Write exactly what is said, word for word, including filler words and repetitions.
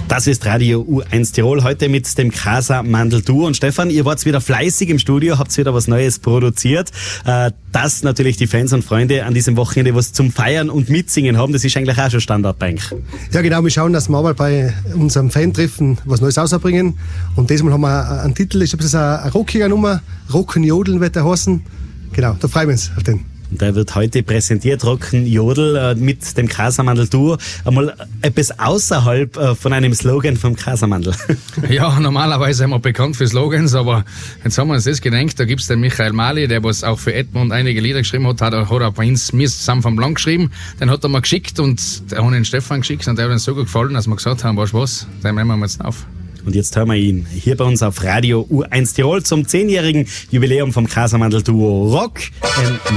Das ist Radio U eins Tirol, heute mit dem Casamandel-Duo. Und Stefan, ihr wart wieder fleißig im Studio, habt wieder was Neues produziert. Das natürlich die Fans und Freunde an diesem Wochenende was zum Feiern und Mitsingen haben, das ist eigentlich auch schon Standard, Bank. Ja genau, wir schauen, dass wir mal bei unserem Fan-Treffen was Neues rausbringen. Und diesmal haben wir einen Titel, ich glaube, das ist eine rockige Nummer, Rocken Jodeln wird der heißen. Genau, da freuen wir uns auf den. Der wird heute präsentiert, Rock'n'Jodel, äh, mit dem Casamandel-Duo. Einmal etwas außerhalb äh, von einem Slogan vom Casamandel. Ja, normalerweise sind wir bekannt für Slogans, aber jetzt haben wir uns das gedacht. Da gibt's den Michael Mali, der was auch für Edmund einige Lieder geschrieben hat, hat er hat bei uns, wir zusammen vom Blanc geschrieben. Den hat er mir geschickt und der hat den Stefan geschickt und der hat uns so gut gefallen, dass wir gesagt haben, weißt du was, den nehmen wir jetzt auf. Und jetzt hören wir ihn hier bei uns auf Radio U eins Tirol zum zehnjährigen Jubiläum vom Casamandel-Duo Rock.